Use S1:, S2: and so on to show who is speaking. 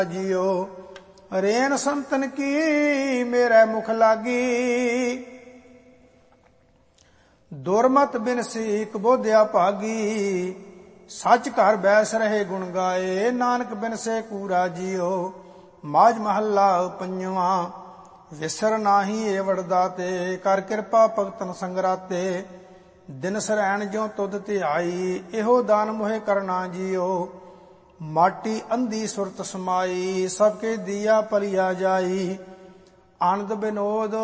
S1: जियो। Rain संतन की मेरे मुख लागी, दुरमत बिन सीख बोध्या भागी। सच घर बैस रहे गुण गाए, नानक बिन से कूरा जियो। माज महला पंजवा, विसर नाही एवड़ दाते, कर किरपा भगतन संगराते। दिन सरैन ज्यों तुध ध्याई, एहो दान मोहे करना जियो। माटी अंधी सुरत समाई, सबके दिया पलिया जाई। आनंद विनोद